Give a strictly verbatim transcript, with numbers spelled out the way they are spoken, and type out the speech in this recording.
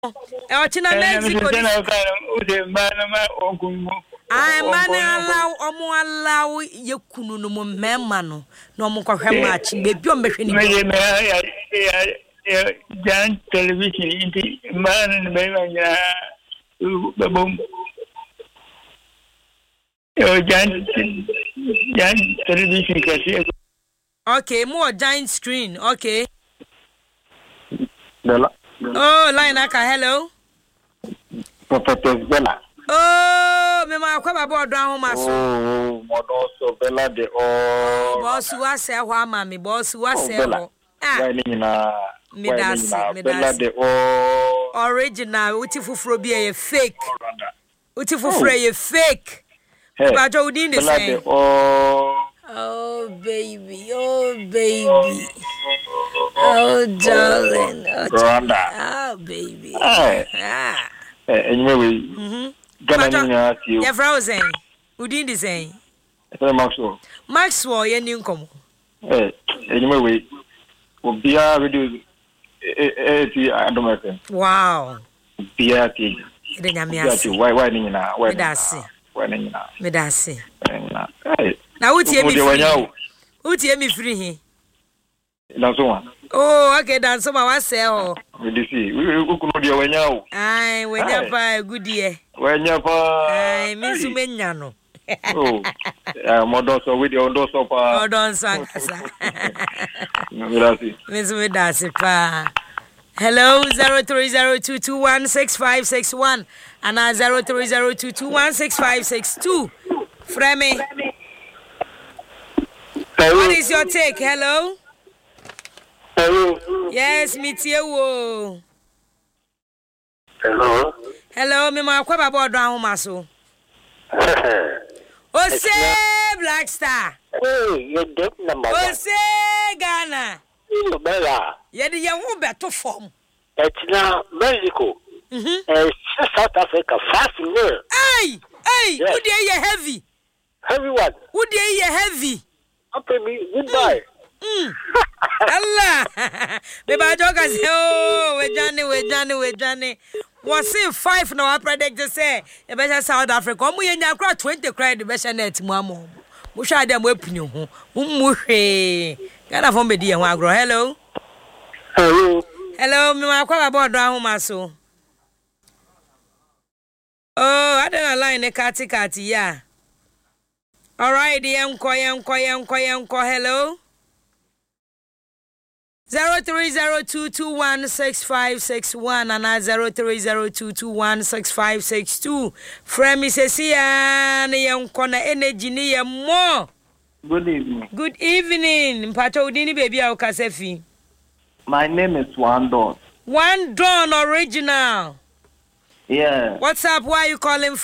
E o china Mexico. Ai mane allow omo allow yekunu no mo mema no na omo kwahwe match bebi o mehwe ni. Jan television inti man be manya babom. Yo Jan Jan television kasi. Okay, more giant screen. Okay. Bella. Oh, line aka hello. Prophetess Bella. Oh, me ma kwa baba odo ahoma so. Oh, modo so Bella de oh. Boss wa se ho ama me, boss wa se ho. Ah. Why ni na? Me das, me Bella de oh. Original, uti fufuro bi e fake. Uti fufuro e fake. Ba jo udi ndi Bella de oh. Oh baby, oh baby. Oh darling. Oh, oh baby. Ah. Eh, anyway. Mhm. Gana ni ya ti o. Ya frozen. Udi ndi sen. Eh, Maxwell. Maxwell ye ni nkomo. Eh, anyway. Obia video eh eh ti adomete. Wow. Obia ti. Ede nyame ase. Why why ni na? Why? Medase. Why ni na? Medase. Na. Eh. Na utie mi free. Utie mi free he. Na so one. Oh, okay, dan so ma wa se ho. We dey see. We we kuno dia wanya o. Ai, wanya pa good ye. Wanya pa. Ai, mi su menya no. Oh. Eh, modo so we dey ondo so pa. Odo so akasa. Gracias. Mi su medase pa. Hello, zero three zero two two one six five six one and zero three zero two two one six five six two. Fremi. What is your take? Hello? Hello. Yes, metie wo. Hello. Hello, me ma kwa baba odo ahoma so. O se Black Star. Hey, you dead number. O se Ghana. You Bella. Ye de ye hu beto form. It's now Mexico. Mhm. Eh, South Africa fast near. Ay, ay, Yes. who dey ye heavy? Everyone. Who dey ye heavy? Happy me goodbye. Mm. Allah. Me ba joka say oh, we jani we jani we jani. Was it five no predict to say e be South Africa. Omo ye nya kra twenty cry the be net mu amo. Mo hwa dem apunu ho. Mu hwe. Ghana fo be di ye ho agro. Hello. Hello. Hello, me ma kwa ba odo ahoma so. Oh, I don't line the kati kati yeah. All right, the enko enko enko enko hello. zero three zero two two one six five six one and zero three zero two two one six five six two. Fremi sesia ne enko na energy ni ye mo. Good evening. Good evening. Mpacho udini baby a ukasefi. My name is Wandon. One Dawn original. Yeah. What's up? Why are you calling